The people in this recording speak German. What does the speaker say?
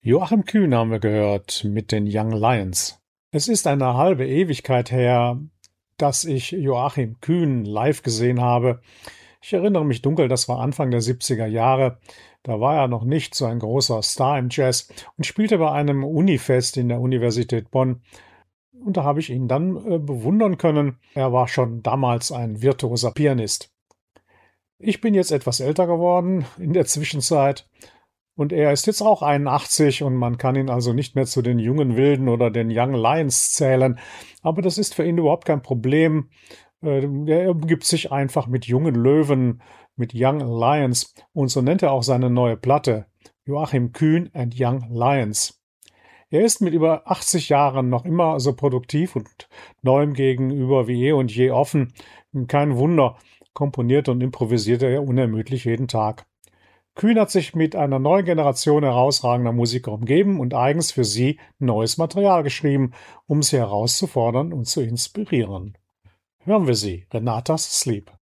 Joachim Kühn haben wir gehört mit den Young Lions. Es ist eine halbe Ewigkeit her, dass ich Joachim Kühn live gesehen habe. Ich erinnere mich dunkel, das war Anfang der 70er Jahre. Da war er noch nicht so ein großer Star im Jazz und spielte bei einem Unifest in der Universität Bonn. Und da habe ich ihn dann bewundern können. Er war schon damals ein virtuoser Pianist. Ich bin jetzt etwas älter geworden in der Zwischenzeit und er ist jetzt auch 81 und man kann ihn also nicht mehr zu den jungen Wilden oder den Young Lions zählen. Aber das ist für ihn überhaupt kein Problem. Er umgibt sich einfach mit jungen Löwen, mit Young Lions und so nennt er auch seine neue Platte Joachim Kühn and Young Lions. Er ist mit über 80 Jahren noch immer so produktiv und neuem gegenüber wie eh und je offen. Kein Wunder, komponiert und improvisiert er unermüdlich jeden Tag. Kühn hat sich mit einer neuen Generation herausragender Musiker umgeben und eigens für sie neues Material geschrieben, um sie herauszufordern und zu inspirieren. Hören wir sie, Renatas Sleep.